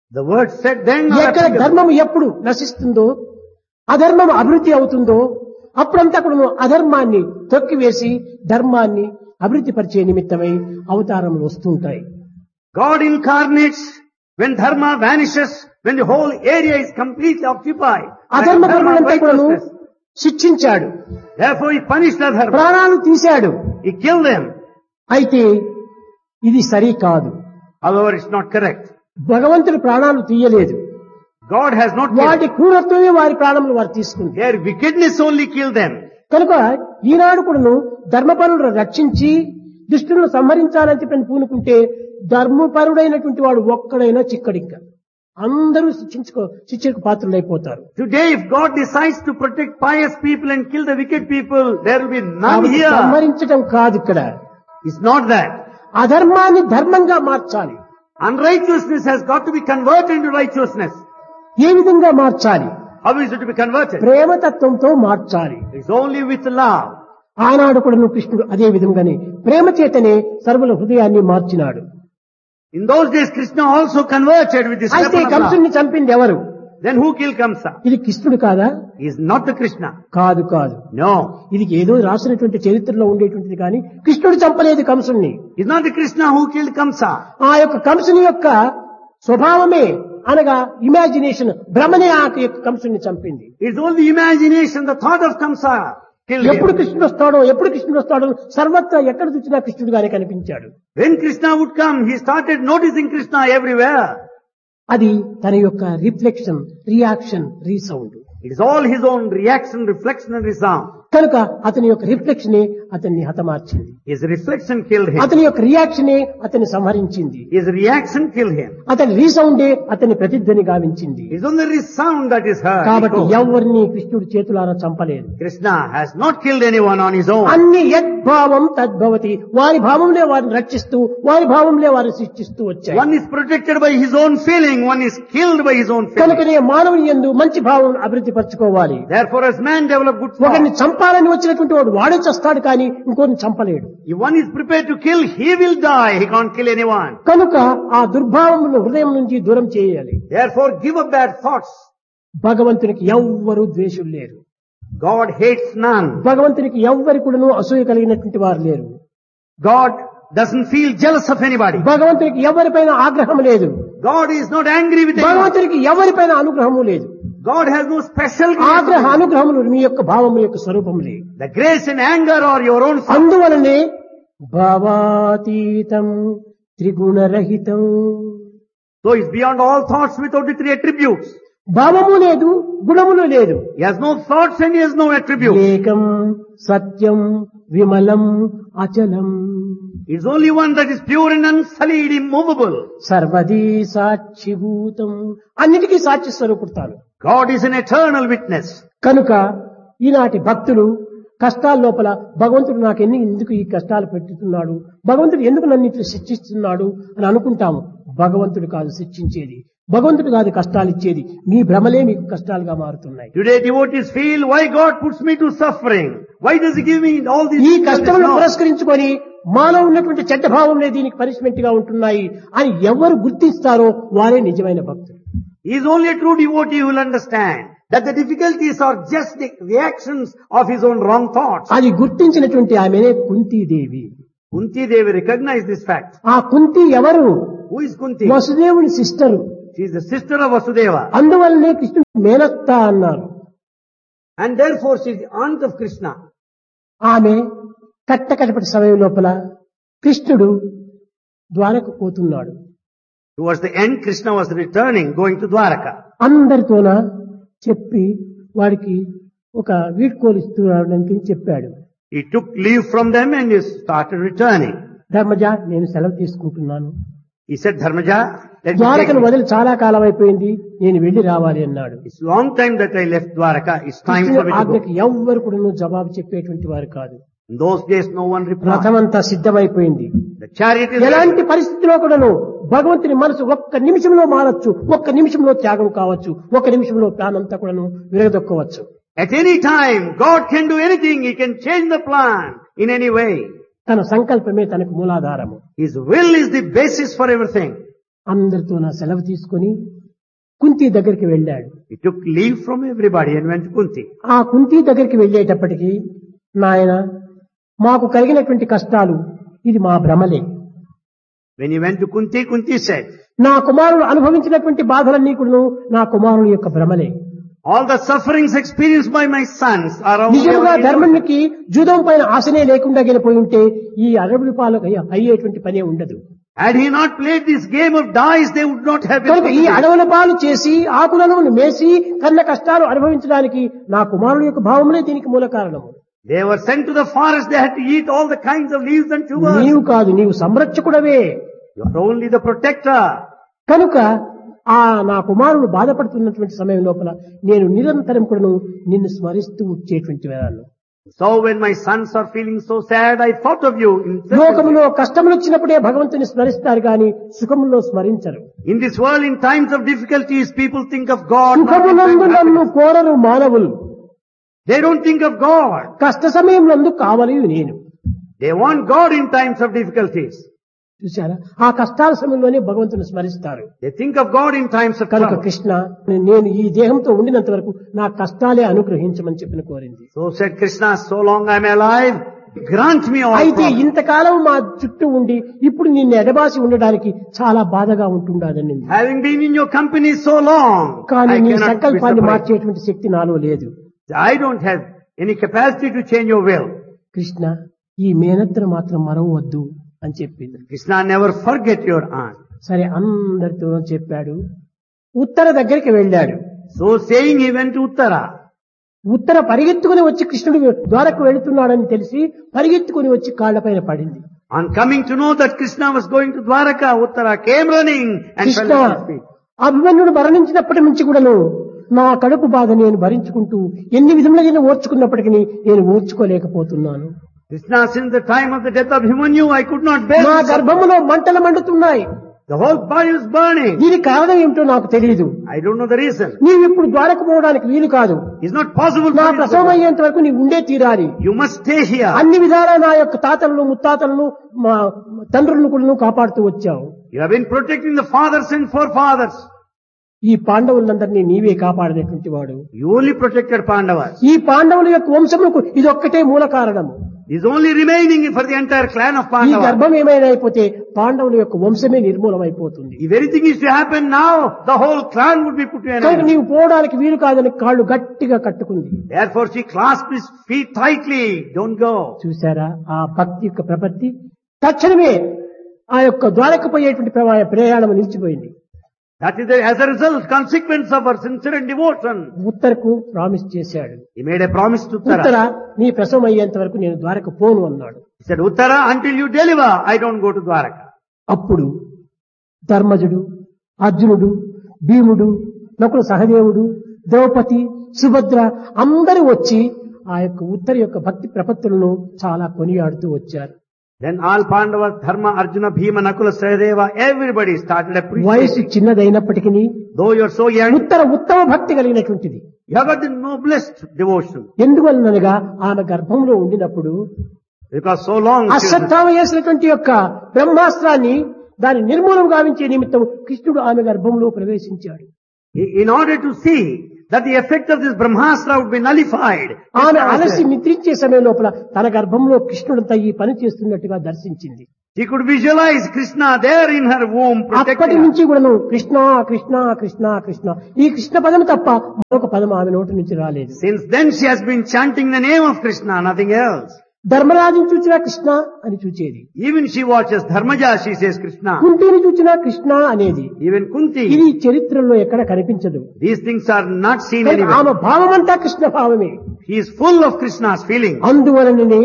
The word said then are ఎక్కడ applicable. ధర్మం ఎప్పుడు నశిస్తుందో, అధర్మం అభివృద్ధి అవుతుందో, అప్పుడంతా కూడా అధర్మాన్ని తొక్కివేసి ధర్మాన్ని అభివృద్ధి పరిచే నిమిత్తమై అవతారములు వస్తుంటాయి. God incarnates when dharma vanishes, when the whole area is completely occupied. అధర్మ Like dharma పరులంతా కూడాను righteousness. శిక్షించాడు, Therefore he punished adharma. ప్రాణాలు తీశాడు. He killed them. అయితే ఇది సరి కాదు. However, it's not correct. భగవంతుడు ప్రాణాలు తీయలేదు. God has not వాటి killed. క్రూరత్వమే వారి ప్రాణములు వారు తీసుకుంది. Their wickedness only killed them. కనుక ఈనాడు కూడాను ధర్మపరులను రక్షించి దుష్టులను సంహరించాలని చెప్పి పూనుకుంటే ధర్మపరుడైనటువంటి వాడు ఒక్కడైనా చిక్కడిక్క, అందరూ శిక్షకు పాత్రులైపోతారు. Today, if God decides to protect pious people and kill the wicked people, there will be none కాబట్టి here. సంహరించడం కాదు ఇక్కడ, It's not that. అధర్మాన్ని ధర్మంగా మార్చాలి. Unrighteousness has got to be converted into righteousness. ఏ విధంగా మార్చాలి? How is it to be converted? ప్రేమతత్వంతో మార్చాలి. It's only with love. ఆనాడు కూడా కృష్ణుడు అదే విధంగానే ప్రేమ చేతనే సర్వుల హృదయాన్ని మార్చినాడు. In those days, Krishna also converted with this అయితే weapon of love. కంసుని చంపింది ఎవరు? Then who killed Kamsa? ఇది కృష్ణుడు కాదా? He is not the Krishna. కాదు కాదు, No. ఇది ఏదో రాసినటువంటి చరిత్రలో ఉండేటువంటిది కానీ కృష్ణుడు చంపలేదు కంసుని. It's not the Krishna who killed Kamsa. ఆ యొక్క కంసుని యొక్క స్వభావమే అనగా ఇమాజినేషన్, భ్రమనే ఆ యొక్క కంసుని చంపింది. It's only imagination, the thought of Kamsa killed ఎప్పుడు him. కృష్ణుడు వస్తాడో సర్వత్రా ఎక్కడ చూసినా కృష్ణుడుగానే కనిపించాడు. When Krishna would come, he started noticing Krishna everywhere. అది తన యొక్క reflection, reaction, resound. It is all his own reaction, reflection and resound. కనుక అతని యొక్క రిఫ్లెక్షనే అతన్ని హతమార్చింది. His reflection killed him. అతని యొక్క రియాక్షనే అతన్ని సంహరించింది. His reaction killed him. అతని రీసౌండే అతని ప్రతిధ్వని గావించింది. It is only the resound that is heard. కాబట్టి Echo. ఎవరిని కృష్ణుడు చేతులారా చంపలేదు. Krishna has not killed anyone on his own. అన్ని యద్భావం తద్భవతి, వారి భావంలో వారిని రక్షిస్తూ వారి భావంలో వారిని సృష్టిస్తూ వచ్చాయి. One is protected by his own feeling, one is killed by his own feeling. కనుకనే మానవుని యందు మంచి భావం అభివృద్ధి పరచుకోవాలి. Therefore, as man develop good ఒకరిని thoughts, చంపాలని వచ్చినటువంటి వాడు వాడే చస్తాడు కానీ ఇంకోరిని చంపలేడు. if one is prepared to kill, he will die. He can't kill anyone. కనుక ఆ దుర్భావమును హృదయం నుంచి దూరం చేయాలి. Therefore, give up bad thoughts. భగవంతునికి ఎవ్వరూ ద్వేషులు లేరు. God hates none. భగవంతునికి ఎవ్వరి కూడాను అసూయ కలిగినటువంటి వారు లేరు. God doesn't feel jealous of anybody. భగవంతునికి ఎవరిపైన ఆగ్రహం లేదు. God is not angry with anyone. భగవంతునికి ఎవరిపైన అనుగ్రహము లేదు. God has no special ఆగ్రహ grace. అనుగ్రహములు మీ యొక్క భావము యొక్క స్వరూపములే. The grace and anger are your own. అందువలనే భావాతీతం త్రిగుణరహితం. So it's beyond all thoughts without the three attributes. భావము లేదు, గుణములు లేదు. He has no thoughts and he has no attributes. ఏకం సత్యం విమలం అచలం It's only one that is pure and unsullied, immovable. సర్వదీ సాక్షిభూతం, అన్నిటికీ సాక్షి స్వరూపుతాను. God is an eternal witness. కనుక ఈనాటి భక్తులు కష్టాల లోపల భగవంతుడు నాకు ఎందుకు ఈ కష్టాలు పెట్టుతున్నాడు, భగవంతుడు ఎందుకు నన్ను ఇట్లా శిక్షిస్తున్నాడు అని అనుకుంటాము. భగవంతుడు కాదు శిక్షించేది, భగవంతుడు కాదు కష్టాలు ఇచ్చేది. మీ భ్రమలే మీకు కష్టాలుగా మారుతున్నాయి. Today devotees feel, why God puts me to suffering? Why does he give me all these ఈ things? కష్టములను పురస్కరించుకొని మానవ ఉన్నటువంటి చెడ్డ భావంలో దీనికి పనిష్మెంట్ గా ఉంటున్నాయి అని ఎవరు గుర్తిస్తారో వారే నిజమైన భక్తులు. He is only a true devotee who will understand that the difficulties are just the reactions of his own wrong thoughts. అది గుర్తించినటువంటి ఆమెనే Kuntidevi. Kunti Devi recognized this fact. ఆ కుంతి ఎవరు? Who is Kunti? వసుదేవుని sister. She is the sister of Vasudeva. అందువల్లనే కృష్ణుడు మేనత్త అన్నారు. And therefore she is the aunt of Krishna. ఆమె కట్టకటపటి సమయం లోపల కృష్ణుడు ద్వారకు పోతున్నాడు. Towards the end, Krishna was returning, going to Dwaraka. అందరితోన చెప్పి వాడికి ఒక వీడ్కోలు ఇస్తున్నాడని చెప్పాడు. He took leave from them and he started returning. Dharmaja, నేను సెలవు తీసుకుంటున్నాను. He said, Dharmaja, let me take ద్వారకను leave. వదిలి చాలా కాలం అయిపోయింది, నేను వెళ్లి రావాలి అన్నాడు. It's long time that I left Dwaraka. It's time for me to go. ఆజ్ఞకి ఎవ్వరు కూడా జవాబు చెప్పేటువంటి వారు కాదు. In those days, no one replied. రథమంతా సిద్ధమైపోయింది. The chariot is ready. ఎలాంటి పరిస్థితిలో కూడాను భగవంతుని మనసు ఒక్క నిమిషంలో మారచ్చు, ఒక్క నిమిషంలో త్యాగం కావచ్చు, ఒక్క నిమిషంలో ప్రాణంతా కూడాను విరగదొక్కవచ్చు. At any time, God can do anything. He can change the plan in any way. తన సంకల్పమే తనకు మూలాధారము. His will is the basis for everything. అందరితో నా సెలవు తీసుకొని కుంతి దగ్గరికి వెళ్ళాడు. He took leave from everybody and went to Kunti. ఆ కుంతి దగ్గరికి వెళ్ళేటప్పటికి, నాయన మాకు కలిగినటువంటి కష్టాలు ఇది మా భ్రమలే. When he went to Kunti, Kunti said, నా కుమారుడు అనుభవించినటువంటి బాధలన్నీ కూడా నా కుమారుని యొక్క భ్రమలే. all the sufferings experienced by my sons are only నిజంగా illusion. ధర్మానికి జూదం పైన ఆశనే లేకుండా గెలిపోయి ఉంటే ఈ అరబి పాలకు అయ్యేటువంటి పనే ఉండదు. Had he not played this game of dice, they would not have been కనుక ఈ permitted. అడవుల పాలు చేసి ఆకులను మేసి కన్న కష్టాలు అనుభవించడానికి నా కుమారుడు యొక్క భావములే దీనికి మూల కారణము. They were sent to the forest, they had to eat all the kinds of leaves and tubers. నీవు కాదు, నీవు సంరక్షకుడవే. You are only the protector. కనుక ఆ నా కుమారుడు బాధపడుతున్నటువంటి సమయం లోపల నేను నిరంతరం కూడా నిన్ను స్మరిస్తూ వచ్చేటువంటి వేళలు. So when my sons are feeling so sad, I thought of you. లోకములో కష్టములు వచ్చినప్పుడే భగవంతుని స్మరిస్తారు గాని సుఖములో స్మరించరు. In this world, in times of difficulties, people think of God. not in సుఖమునందు times of నన్ను happiness. కోరరు మానవులు, They don't think of God. కష్ట సమయంలో కావాలి నేను. They want God in times of difficulties. చూశారా, ఆ కష్టాల సమయంలోనే భగవంతుని స్మరిస్తారు. They think of God in times of కనుక trouble. కృష్ణ, నేను ఈ దేహంతో ఉండినంత వరకు నా కష్టాలే అనుగ్రహించమని చెప్పిన కోరింది. So said Krishna, so long I am alive, grant me all అయితే problems. ఇంతకాలం మా చుట్టూ ఉండి ఇప్పుడు నిన్ను ఎడబాసి ఉండడానికి చాలా బాధగా ఉంటుండదని. Having been in your company so long, కానీ I నీ cannot be సంకల్పాన్ని surprised. మార్చేటువంటి శక్తి నాలో లేదు. I don't have any capacity to change your will. Krishna, ఈ మేనత్తను మాత్రం మరవద్దు అని చెప్పింది. Krishna, never forget your aunt. సరే అందరితో చెప్పాడు. ఉత్తర దగ్గరికి వెళ్ళాడు. So saying, he went to Uttara. ఉత్తర పరిగెత్తుకుని వచ్చి కృష్ణుడు ద్వారకు వెళుతున్నాడని తెలిసి పరిగెత్తుకుని వచ్చి కాళ్లపైన పడింది. On coming to know that Krishna was going to Dwaraka, Uttara came running and Krishna, fell at his feet. అభిమన్యుడు మరణించినప్పటి నుంచి కూడాను నా కడుపు బాధ నేను భరించుకుంటూ ఎన్ని విధములుగా ఓర్చుకున్నప్పటికీ నేను ఓర్చుకోలేకపోతున్నాను. Krishna, since the time of the death of Himanyu, I could not bear నా this. గర్భములో మంటలు మండుతున్నాయి. The whole body was burning. దీని కారణం ఏమిటో నాకు తెలియదు. I don't know the reason. నీవు ఇప్పుడు ద్వారకు పోవడానికి వీలు కాదు. It's not possible నా for you to ప్రసవం go. అయ్యేంత వరకు నీవు ఉండే తీరాలి. You must stay here. అన్ని విధాలా నా యొక్క తాతలను ముత్తాతలను మా తండ్రులను కూడా కాపాడుతూ వచ్చావు. You have been protecting the fathers and forefathers. ఈ పాండవులందరినీ నీవే కాపాడినటువంటి వాడు. You only protected Pandavas. ఈ పాండవుల యొక్క వంశములకు ఇది ఒక్కటే మూల కారణము. Is only remaining for the entire clan of ఈ Pandavas. గర్భం ఏమైనా అయిపోతే పాండవుల యొక్క వంశమే నిర్మూలమైపోతుంది. If anything is to happen now, the whole clan would be put to an కనుక end. నీవు పోవడానికి వీలు కాదని కాళ్ళు గట్టిగా కట్టుకుంది. Therefore she clasped his feet tightly. Don't go. చూసారా ఆ భక్తి యొక్క ప్రపత్తి. తక్షణమే ఆ యొక్క ద్వారకు పోయేటువంటి ప్రయాణం నిలిచిపోయింది. That is as a result, consequence of her sincere devotion. ఉత్తరకు promise చేశాడు. He made a promise to Uttara, Uttara. నీ ప్రసవం అయ్యేంత వరకు నేను ద్వారకు పోను అన్నాడు. He said, Uttara, until you deliver, I don't go to Dwaraka. అప్పుడు ధర్మజుడు, అర్జునుడు, భీముడు, నకుల సహదేవుడు, ద్రౌపది, సుభద్ర అందరూ వచ్చి ఆ యొక్క ఉత్తర యొక్క భక్తి ప్రపత్తులను చాలా కొనియాడుతూ వచ్చారు. Then all Pandavas, Dharma, Arjuna, Bhima, Nakula, Sahadeva, everybody started వయసు appreciating. చిన్నదైనప్పటికీ Though you are so young, ఉత్తర ఉత్తమ భక్తి కలిగినటువంటిది. you have got the noblest devotion. ఎందువలనగా ఆమె గర్భంలో ఉండినప్పుడు Because so long she was- Ashwatthama చేసినటువంటి యొక్క బ్రహ్మాస్త్రాన్ని దాని నిర్మూలం గావించే నిమిత్తం కృష్ణుడు ఆమె గర్భంలో ప్రవేశించాడు. in order to see that the effect of this Brahmastra would be nullified. ఆమె అలసి నిద్రించే సమయం లోపల తన గర్భంలో కృష్ణుడంతా ఈ పని చేస్తున్నట్టుగా దర్శించింది. She could visualize Krishna there in her womb అప్పటి protecting her. నుంచి కూడాను కృష్ణ కృష్ణ కృష్ణ కృష్ణ ఈ కృష్ణ పదం తప్ప మరొక పదం ఆమె నోటి నుంచి రాలేదు. Since then she has been chanting the name of Krishna, nothing else. ధర్మరాజుని చూచినా కృష్ణ అని చూచేది. Even she watches Dharmaja, she says Krishna. కుంతిని చూచినా కృష్ణ అనేది. Even Kunti. ఇది చరిత్రలో ఎక్కడ కనిపించదు. These things are not seen కానీ anywhere. ఆమె భావమంతా కృష్ణ భావమే. He is full of Krishna's feeling. అందువలననే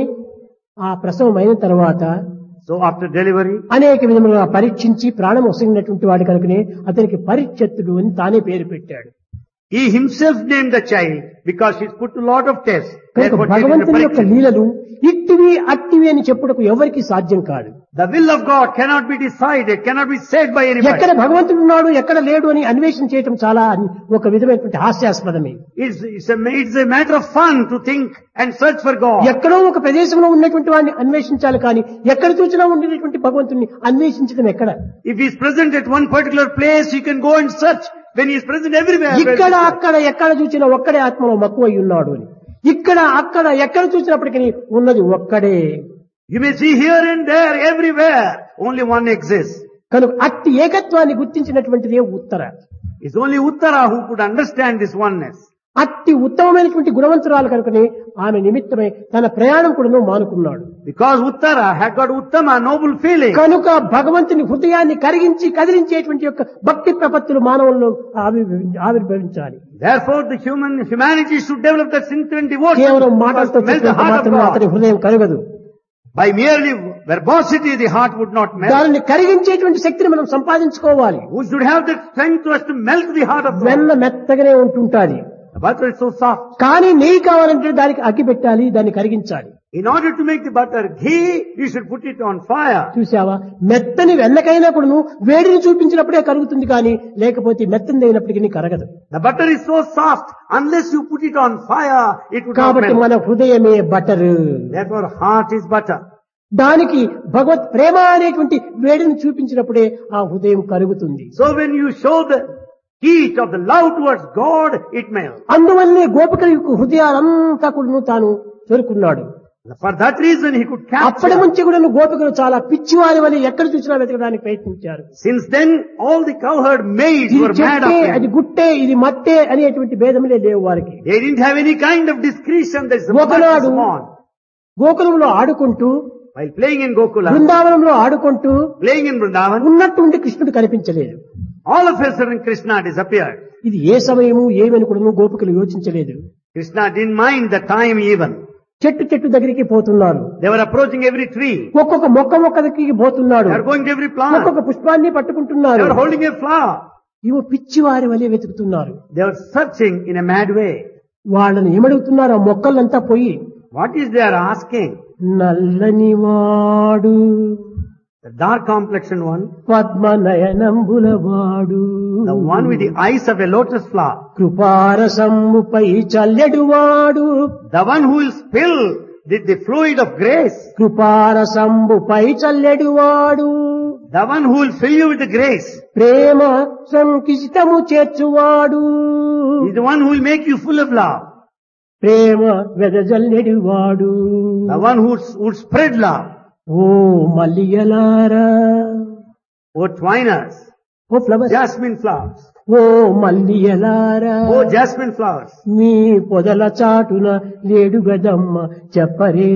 ఆ ప్రసవం అయిన తర్వాత So after delivery, అనేక విధములుగా పరీక్షించి ప్రాణం వసిగినటువంటి వాడి కనుకనే అతనికి పరీక్షత్తుడు అని తానే పేరు పెట్టాడు. he himself named the child because she's put to lot of tests. కనుక Therefore, taken the భగవంతుని యొక్క Parikshit. లీలలు ఇట్టివి అట్టివి అని చెప్పుటకు ఎవరికి సాధ్యం కాదు. The will of God cannot be decided, cannot be said by anybody. ఎక్కడ భగవంతుడు ఉన్నాడు ఎక్కడ లేడు అని అన్వేషణ చేయటం చాలా ఒక విధమైనటువంటి హాస్యాస్పదమే. It's a matter of fun to think and search for God. ఎక్కడో ఒక ప్రదేశంలో ఉన్నటువంటి వాడిని అన్వేషించాలి కానీ ఎక్కడ చూసినా ఉండేటువంటి భగవంతుని అన్వేషించడం ఎక్కడ? If he is present at one particular place, you can go and search when he is present everywhere. ఇక్కడ అక్కడ ఎక్కడ చూసినా ఒక్కడే ఆత్మలో మక్కువై ఉన్నాడు అని. ఇక్కడ అక్కడ ఎక్కడ చూసినప్పటికీ ఉన్నది ఒక్కడే. You may see here and there, everywhere, only one exists. కనుక అట్టి ఏకత్వాన్ని గుర్తించినటువంటిదే ఉత్తర. It's only Uttara who could understand this oneness. అట్టి ఉత్తమమైనటువంటి గుణవంతురాలు కనుకనే ఆమె నిమిత్తమై తన ప్రయాణం కూడా మానుకున్నాడు. Because Uttara had got Uttama, noble feeling. కనుక భగవంతుని హృదయాన్ని కరిగించి కదిలించేటువంటి యొక్క భక్తి ప్రపత్తులు మానవుల్లో ఆవిర్భవించాలి. Therefore the humanity should develop that sincere devotion. కేవలం మాటలతో మాత్రం అతని హృదయం కరగదు. By merely verbosity the heart would not melt. దానిని కరిగించేటువంటి శక్తిని మనం సంపాదించుకోవాలి. Who should have that strength to us to melt the heart of God. వెన్న మెత్తగానే ఉంటుంటాది. The butter is so soft. కానీ నెయ్యి కావాలంటే దానికి అగ్గి పెట్టాలి, దాన్ని కరిగించాలి. In order to make the butter ghee, you should put it on fire. చూసావా, మెత్తని వెన్నకైనా కూడా వేడిని చూపించినప్పుడే కరుగుతుంది, కానీ లేకపోతే మెత్తని అయినప్పటికీ కరగదు. The butter is so soft, unless you put it on fire, it would not కాబట్టి melt. మన హృదయమే butter. Therefore heart is butter. దానికి భగవత్ ప్రేమ అనేటువంటి వేడిని చూపించినప్పుడే ఆ హృదయం కరుగుతుంది. So when you show the heat of the love towards God, it melts. అందువల్లే గోపికల యొక్క హృదయాలంతా కూడా తాను చేరుకున్నాడు. For that reason he could అప్పటి capture. నుంచి కూడా గోపికలు చాలా పిచ్చివారి వల్ల ఎక్కడ చూసినా వెతకడానికి ప్రయత్నించారు. Since then all the cowherd maids ఇది were mad చెట్టే, of అది him. గుట్టే, ఇది మట్టే అనేటువంటి భేదములే లేవు వారికి. They didn't have any kind of discretion. That's the ఒకనాడు on. గోకులంలో ఆడుకుంటూ, While playing in Gokula, బృందావనంలో ఆడుకుంటూ playing in Vrindavan, ఉన్నట్టుండి కృష్ణుడు కనిపించలేదు. all of a sudden Krishna disappeared. ఇది ఏ సమయము ఏమని కూడా గోపికలు యోచించలేదు. Krishna didn't mind the time even. చెట్టు దగ్గరికి పోతున్నారు. They were approaching every tree. ఒక్కొక్క మొక్క దగ్గరికి పోతున్నాడు. They were going to every plant. ఒక్కొక్క పుష్పాన్ని They పట్టుకుంటున్నారు. were holding a flower. ఇవి పిచ్చివారి వలె వెతుకుతున్నారు. They were searching in a mad way. వాళ్ళని ఏమడుగుతున్నారు? ఆ మొక్కలంతా పోయి, What is they are asking? నల్లనివాడు, The dark complexioned one, పద్మనయనంబులవాడు, the one with the eyes of a lotus flower, కృపారసంబుపై చల్లెడువాడు, the one who will spill the fluid of grace, కృపారసంబుపై చల్లెడువాడు, the one who will fill you with the grace, Prema సంకిష్టము చేర్చువాడు, is the one who will make you full of love, Prema వెదజల్లెడువాడు. the one who would spread love. Oh మల్లియలారా, Oh twiners, oh flowers, jasmine flowers, oh మల్లియలారా, oh jasmine flowers, మీ పొదల చాటున లేడు గదమ్మ చెప్పరే.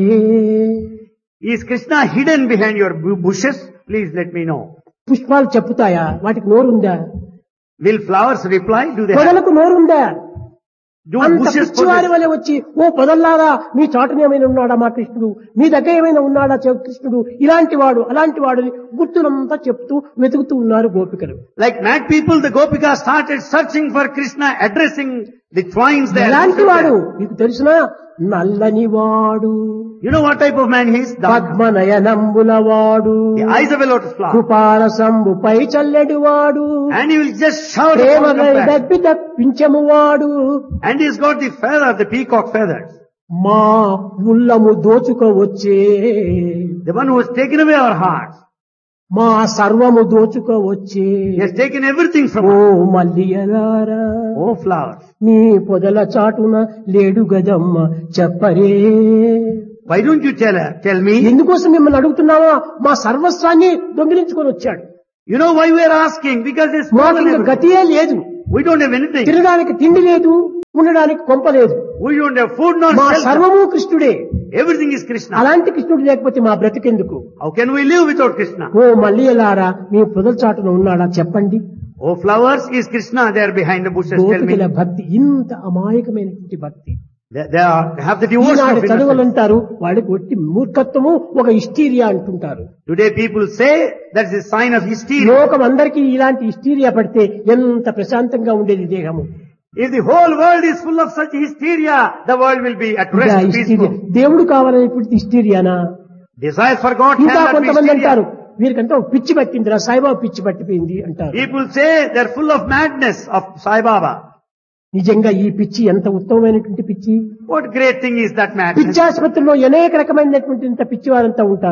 is Krishna hidden behind your bushes? Please let me know. పుష్పాలు చెప్పుతాయా? వాటికి నోరుందా? Will flowers reply? Do they have? పొదలకు నోరుందా? Do అంత bushes పిచ్చివారి possess? వలె వచ్చి, ఓ పొదల్లారా, మీ చాటున ఏమైనా ఉన్నాడా మా కృష్ణుడు, మీ దగ్గర ఏమైనా ఉన్నాడా కృష్ణుడు, ఇలాంటి వాడు అలాంటి వాడు అని గుర్తులంతా చెప్తూ వెతుకుతూ ఉన్నారు గోపికలు. Like mad people, the Gopika started searching for Krishna, addressing the twines there. ఎలాంటి వాడు మీకు తెలుసునా? నల్లని వాడు, You know what type of man he is? Dark. పద్మనయనంబులవాడు, The eyes of a lotus flower. కృపారసంబుపై చల్లెడువాడు, And he will just shout upon ప్రేమగై compassion. దప్పి తప్పించమువాడు, And he's got the feather, the peacock feathers. మా ఉల్లము దోచుకోవచ్చే, The one who has taken away our hearts. మా సర్వము దోచుకోవచ్చే. He has taken everything from oh us. మల్లియలారా, Oh flowers. మీ పొదల చాటున లేడు గదమ్మ చెప్పరే. Why don't you tell me? ఎందుకోసం మిమ్మల్ని అడుగుతున్నావా? మా సర్వస్వాన్ని దొంగిలించుకొని వచ్చాడు. You know why we are asking? Because there's మాకు stolen ఇంకా everything. గతియే లేదు. We don't have anything. తినడానికి తిండి లేదు, ఉండడానికి కొంప లేదు. We don't have food nor మా shelter. సర్వము కృష్ణుడే. Everything is Krishna. అలాంటి కృష్ణుడు లేకపోతే మా బ్రతికెందుకు? How can we live without Krishna? ఓ మల్లియలారా, మీ పొదల చాటున ఉన్నాడా చెప్పండి. Oh flowers, is Krishna there behind the bushes? Tell గోపికల me. భక్తి ఇంత అమాయకమైనటువంటి భక్తి. They have the devotion Eenadu of చదువులు innocence. అంటారు, వాడికి ఒట్టి మూర్ఖత్వము, ఒక హిస్టీరియా అంటుంటారు. Today people say that's a sign of hysteria. లోకం అందరికీ ఇలాంటి హిస్టీరియా పడితే ఎంత ప్రశాంతంగా ఉండేది దేహము. If the whole world is full of such hysteria, the world will be at ఇంకా rest, హిస్టీరియా, peaceful. దేవుడు కావాలనేటువంటి హిస్టీరియానా? Desire for God ఇంకా cannot be కొంతమంది hysteria. అంటారు, వీరికంతా ఒక పిచ్చి పట్టిందిరా, సాయిబాబా పిచ్చి పట్టిపోయింది అంటారు. People say they're full of madness of Sai Baba. నిజంగా ఈ పిచ్చి ఎంత ఉత్తమమైనటువంటి పిచ్చి. What great thing is that madness? పిచ్చాసుపత్రిలో అనేక రకమైనటువంటి ఇంత పిచ్చివారంతా ఉంటారు.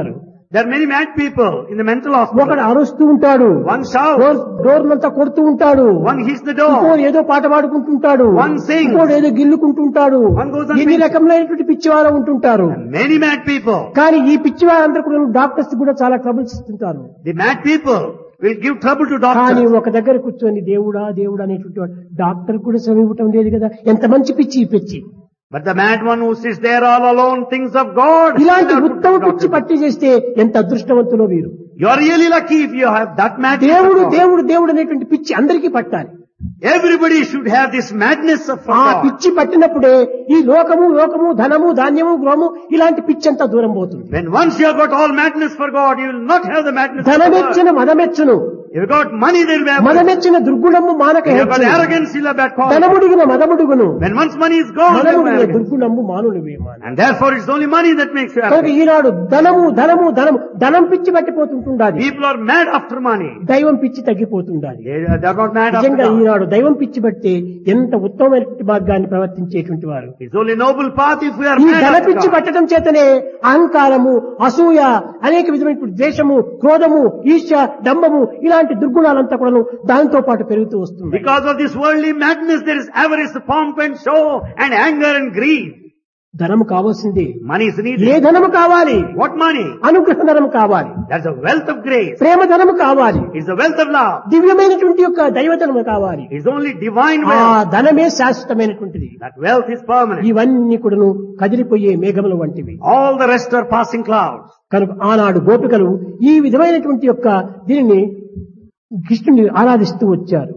There are many mad people in the mental hospital. ఒకడు అరుస్తూ ఉంటాడు, One shouts, డోర్లంతా కొడుతూ ఉంటాడు, one hits the ఇంకోడు door, ఏదో పాట పాడుకుంటుంటాడు, One sings. ఇంకోడు ఏదో గిల్లుకుంటుంటాడు. One goes on ఎన్ని singing. రకములైనటువంటి పిచ్చివారు ఉంటుంటారు. many mad people. కానీ ఈ పిచ్చివారందరూ కూడా డాక్టర్స్ కూడా చాలా ట్రబుల్స్ ఇస్తుంటారు. The mad people will give trouble to కానీ doctors. ఒక దగ్గర కూర్చొని దేవుడా దేవుడా అనేటువంటి వాడు డాక్టర్ కూడా శ్రమ ఇవ్వటం లేదు కదా. ఎంత మంచి పిచ్చి ఈ పిచ్చి. But the mad one who sits there all alone thinks of God. ఇలాంటి Cannot put ఉత్తమ to పిచ్చి doctor. పట్టి చేస్తే ఎంత అదృష్టవంతులో మీరు. You are really lucky if you have that mad దేవుడు people. దేవుడు దేవుడు అనేటువంటి పిచ్చి అందరికీ పట్టాలి. Everybody should have this madness of ఆ God. పిచ్చి పట్టినప్పుడే ఈ లోకము లోకము ధనము ధాన్యము గృహము ఇలాంటి పిచ్చి అంతా దూరం పోతుంది. When once you have got all madness for God, you will not have the madness of God. ధనమెచ్చిన మదమెచ్చును, If you got money, there will be avarice. మదమెచ్చిన దుర్గుణము మానక If you have got హెచ్చును. arrogance, you'll have bad quality. ధనముడిగిన మదముడుగును, When once money is gone, you have మదముడిగిన arrogance. దుర్గుణము మానునివే మాను. And therefore it's only money that makes you కనుక arrogant. ఈనాడు ధనము ధనము ధనము ధనం పిచ్చి పట్టిపోతుంటుండాలి, People are mad after money. దైవం పిచ్చి తగ్గిపోతుండాలి. They're not mad after నిజంగా God. ఈనాడు దైవం పిచ్చి బట్టి ఎంత ఉత్తమమైనటువంటి మార్గాన్ని ప్రవర్తించేటువంటి వారు. It's only noble path if we are ఈ mad ధన after పిచ్చి God. పట్టడం చేతనే అహంకారము, అసూయ, అనేక విధమైనటువంటి ద్వేషము, క్రోధము, ఈర్ష్య, డంబము ఇలాంటి దుర్గుణాలంతా కూడా దానితో పాటు పెరుగుతూ వస్తుంది. Because of this worldly madness, there is avarice, pomp and show, and anger and greed. ధనము కావాల్సిందే. Money is A needed. ధనము కావాలి? What money? అనుగ్రహ ధనము కావాలి, That's a wealth of grace. ప్రేమ ధనము కావాలి, It's the wealth of love. దివ్యమైనటువంటి యొక్క దైవధనము కావాలి. It's only divine ఆ wealth. ధనమే శాశ్వతమైనటువంటిది. That wealth is permanent. ఇవన్నీ కూడాను కదిలిపోయే మేఘముల వంటివి. All the rest are passing clouds. కనుక ఆనాడు గోపికలు ఈ విధమైనటువంటి యొక్క దీనిని కృష్ణుని ఆరాధిస్తూ వచ్చారు.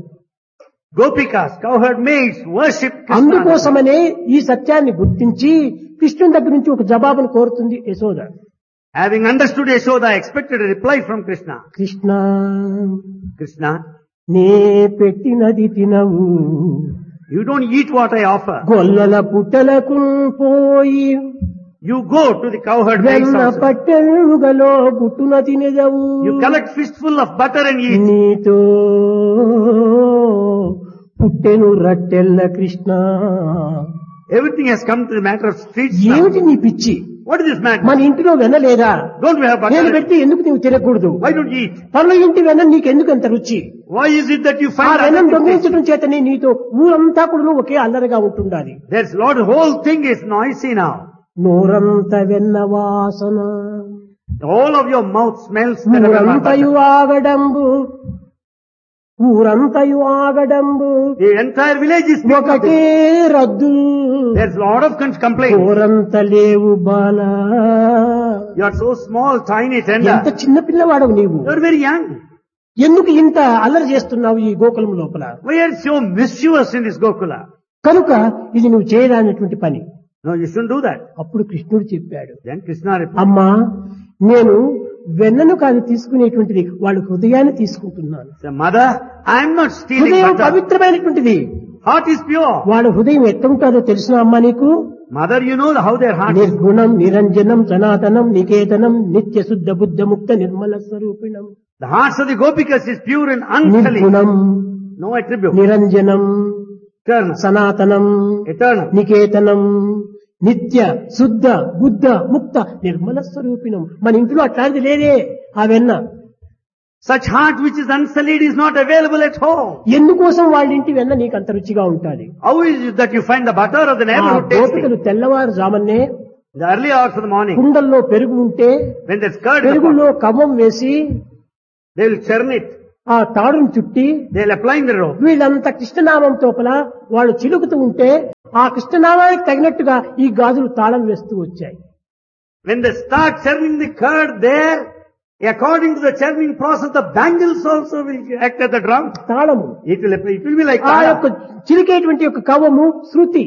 Gopikas, cowherd maids, worship Krishna. అందుకోసమనే ఈ సత్యాన్ని గుర్తించి కృష్ణుని దగ్గర నుంచి ఒక జవాబును కోరుతుంది Yashoda. Having understood Yashoda, I expected a reply from Krishna. Krishna, Krishna, నే పెట్టినది తినవు, you don't eat what I offer. గొల్లల పుట్టలకు పోయి You go to the cowherd maids వెన్న house. పట్టెలుగలో గుట్టున తినదవు. You collect fistful of butter and eat. నీతో పుట్టెను రట్టెల్ల Krishna. Everything has come to the matter of streets now. ఏమిటి నీ పిచ్చి? What is this మన madness? ఇంటిలో వెన్న లేదా? Don't we have నేను butter? పెట్టి ఎందుకు నువ్వు తినకూడదు? Why don't you eat? పనుల ఇంటి వెన్న నీకెందుకు అంత రుచి? Why is it that you ఆ find వెన్నం other things? దొంగిలించడం చేతనే నీతో ఊరంతా కూడా ఒకే అల్లరిగా ఉంటుండాలి. There's lot, the whole thing is noisy now. నోరంత వెన్న వాసన, All of your mouth smells better than ఊరంతయు butter. ఆగడంబు, ఊరంతయు ఆగడంబు, The entire village is speaking of ఒకటే this. రద్దు, There's lot of complaints. ఊరంత లేవు బాల. You are so small, tiny, ఎంత tender. చిన్న పిల్లవాడవు నీవు. You are very young. ఎందుకు ఇంత అల్లరి చేస్తున్నావు ఈ గోకులం లోపల? Why are you so mischievous in this Gokula? కనుక ఇది నువ్వు చేయరానటువంటి పని. No, you shouldn't do that. అప్పుడు కృష్ణుడు చెప్పాడు, Then Krishna replied, అమ్మా నేను వెన్నను కాదు తీసుకునేటువంటిది, వాళ్ళ హృదయాన్ని తీసుకుంటున్నాను. "Say, Mother, I am not stealing హృదయం butter. పవిత్రమైనటువంటిది. Heart is pure. వాళ్ళ హృదయం ఎట్లా ఉంటుందో తెలిసిన అమ్మా నీకు? Mother, you know how their heart is. నిర్గుణం, నిరంజనం, సనాతనం, నికేతనం, నిత్య శుద్ధ బుద్ధ ముక్త Nirmala స్వరూపిణం. The hearts of the Gopikas is pure and unsullied. నిర్గుణం, No attribute. నిరంజనం, Eternal. సనాతనం, Eternal. నికేతనం, నిత్య శుద్ధ బుద్ధ ముక్త నిర్మల స్వరూపిణం. మన ఇంట్లో అట్లాంటిది లేదే. ఆ వెన్న Such heart which is unsullied is not available at home. ఎందుకోసం వాళ్ళ ఇంటి వెన్న నీకు అంత రుచిగా ఉంటుంది? How is it that you find the butter of the ఆ neighborhood గోపికలు tasty? తెల్లవారుజామునే The early hours of the morning, కుండల్లో పెరుగు ఉంటే when there's curd, in the pot, పెరుగులో కవ్వం వేసి they will churn it. ఆ తాడును చుట్టి They'll apply in the rope. వీళ్ళంతా కృష్ణనామం తోపల వాళ్ళు చిలుకుతూ ఉంటే ఆ కృష్ణనామానికి తగినట్టుగా ఈ గాజులు తాళం వేస్తూ వచ్చాయి. When they start churning the curd there, according to the churning process, the bangles also will act as the drum. తాళము It will be like ఆ యొక్క that. చిలికేటువంటి యొక్క కవ్వము శృతి.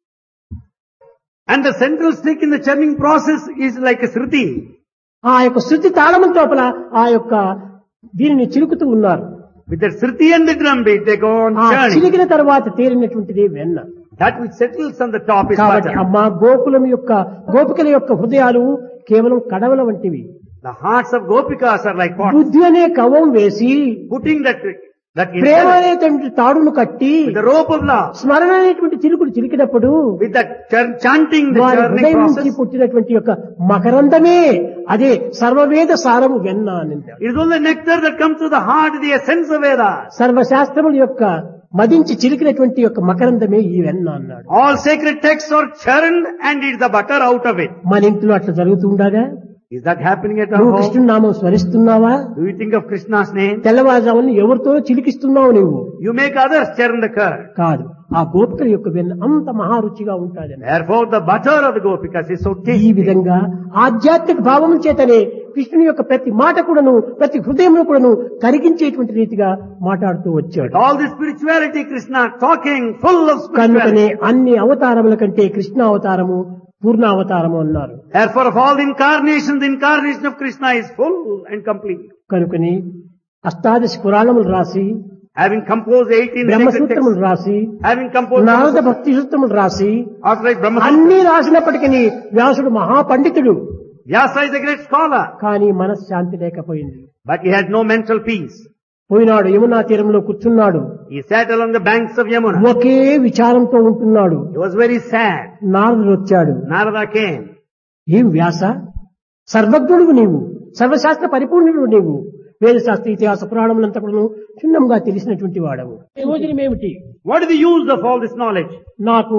And the central stick in the churning process is like a sruti. ఆ యొక్క శృతి తాళము తోపల ఆ యొక్క దీనిని చిలుకుతూ ఉన్నారు. With the sruti and the drum beat, they go on ఆ churning. చిలికిన తర్వాత తేలినటువంటిది వెన్న. That which settles on the top is కాబట్టి butter. అమ్మా గోకులం యొక్క గోపికల యొక్క హృదయాలు కేవలం కడవల వంటివి. The hearts of Gopikas are like pots. బుద్ధి అనే కవ్వం వేసి Putting that That Prema intelligence, అనేటువంటి తాడును కట్టి with the rope of love, స్మరణ అనేటువంటి చిలుకులు చిలికినప్పుడు with that chanting, the వారి churning హృదయం నుంచి process, పుట్టినటువంటి యొక్క మకరందమే అదే సర్వవేద సారము వెన్న అని అంటాడు. it is only nectar that comes to the heart, the essence of Vedas. సర్వశాస్త్రముల యొక్క మదించి చిలికినటువంటి యొక్క మకరందమే ఈ వెన్న అన్నాడు. All sacred texts are churned and it's the butter out of it. మన ఇంట్లో అట్లా జరుగుతుండగా Is that happening at our నువ్వు home? కృష్ణుని నామం స్మరిస్తున్నావా? Do you think of Krishna's name? తెల్లవారుజామున ఎవరితో చిలికిస్తున్నావు నువ్వు? You make others churn the curd. కాదు, ఆ గోపికల యొక్క వెన్న అంత మహారుచిగా ఉంటాదని. Therefore the butter of the gopikas is so ఈ tasty. విధంగా ఆధ్యాత్మిక భావం చేతనే కృష్ణుని యొక్క ప్రతి మాట కూడాను ప్రతి హృదయంలో కూడాను కరిగించేటువంటి రీతిగా మాట్లాడుతూ వచ్చాడు. All the spirituality, Krishna talking full of కనుకనే spirituality. అన్ని అవతారముల కంటే కృష్ణ అవతారము పూర్ణ అవతారము అన్నారు. Therefore of all the incarnations, the incarnation of Krishna is full and complete. కనుకని అష్టాదశ పురాణములు రాసి Having composed 18 sacred బ్రహ్మసూత్రములు texts, రాసి having composed నారద భక్తి సూత్రములు రాసి after like Brahma, అన్ని రాసినప్పటికీ వ్యాసుడు మహాపండితుడు, Vyasa is a great scholar, కానీ మనశ్శాంతి లేకపోయింది. but he had no mental peace. పోయినాడు యమునా తీరంలో కూర్చున్నాడు. He sat along the banks of Yamuna. ఒకే విచారంతో ఉంటున్నాడు. He was very sad. నారదుడు వచ్చాడు. Narada came. ఏం వ్యాస, సర్వజ్ఞుడు నీవు, సర్వశాస్త్ర పరిపూర్ణుడు నీవు, వేదశాస్త్ర ఇతిహాస పురాణములంతా కూడా క్షుణ్ణంగా తెలిసినటువంటి వాడవు. ప్రయోజనమేమిటి? What is the use of all this knowledge? నాకు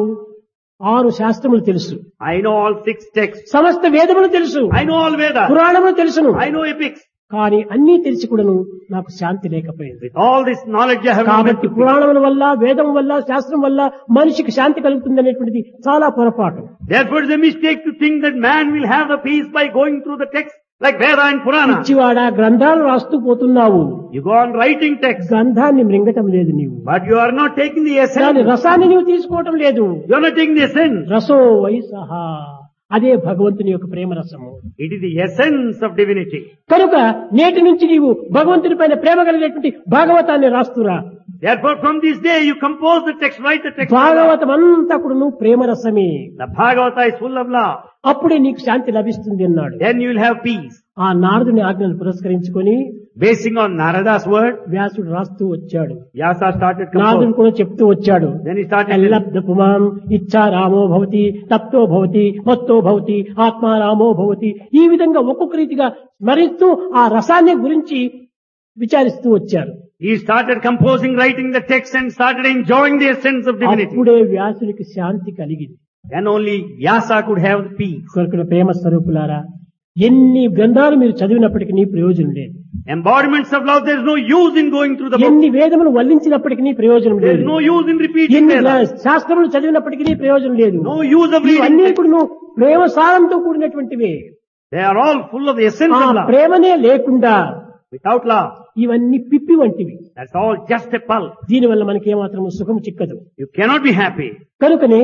6 శాస్త్రములు తెలుసు, I know all 6 texts. సమస్త వేదములు తెలుసు, I know all Vedas. పురాణములు తెలుసును, I know epics. కానీ అన్నీ తెలిసి కూడాను నాకు శాంతి లేకపోయింది. With all this knowledge I have no కాబట్టి mental peace. పురాణముల వల్ల వేదం వల్ల శాస్త్రం వల్ల మనిషికి శాంతి కలుగుతుంది అనేటువంటిది చాలా పొరపాటు. Therefore it is a mistake to think that man will have the peace by going through the texts like Veda and Purana. పిచ్చివాడ, గ్రంథాలు రాస్తూ పోతున్నావు, You go on writing texts, గ్రంథాన్ని మృంగటం లేదు నీవు, but you are not taking the దాని essence. రసాన్ని నీవు తీసుకోవటం లేదు. You are not taking the essence. రసో వైసహ, అదే భగవంతుని యొక్క ప్రేమ రసము. It is the essence of divinity. కనుక నేటి నుంచి నీవు భగవంతుని పైన ప్రేమ కలిగినటువంటి భాగవతాన్ని రాస్తురా. Therefore from this day you compose the text, write the text. Bhagavatam అంతా కూడా నువ్వు ప్రేమ రసమే, The Bhagavata is full of love. అప్పుడే నీకు శాంతి లభిస్తుంది అన్నాడు. Then you will have peace. ఆ నారదుని ఆజ్ఞను పురస్కరించుకొని Basing on Narada's word, వ్యాసుడు రాస్తూ వచ్చాడు. Vyasa started నారదుడు composing. కూడా చెప్తూ వచ్చాడు. Then he started ఎల్లబ్ధ పుమాం ఇచ్చా రామో భవతి, తప్తో భవతి, మత్తో భవతి, ఆత్మా రామో భవతి. ఈ విధంగా ఒక్కొక్క రీతిగా స్మరిస్తూ ఆ రసాన్ని గురించి విచారిస్తూ వచ్చారు. He started composing, writing the text and started enjoying the essence of divinity. అప్పుడే వ్యాసునికి శాంతి కలిగింది. Then only Vyasa could have peace. కొరకుల ప్రేమ స్వరూపులారా, ఎన్ని గ్రంథాలు మీరు చదివినప్పటికీ నీ ప్రయోజనం లేదు, Embodiments of love, there is no use in going through the book. ఎన్ని వేదములు వల్లించినప్పటికీ నీ ప్రయోజనం There లేదు, is no use in repeating ఎన్ని Vedas. శాస్త్రములు చదివినప్పటికీ నీ ప్రయోజనం లేదు. No use of ఇవన్నీ reading. ఇప్పుడు నువ్వు ప్రేమ సారంతో కూడినటువంటివే. They are all full of the essence ఆ of love. ప్రేమనే లేకుండా Without love, ఇవన్నీ పిప్పి వంటివి. that's all just a pulp. దీనివల్ల మనకి ఏమాత్రం సుఖం చిక్కదు. You cannot be happy. కనుకనే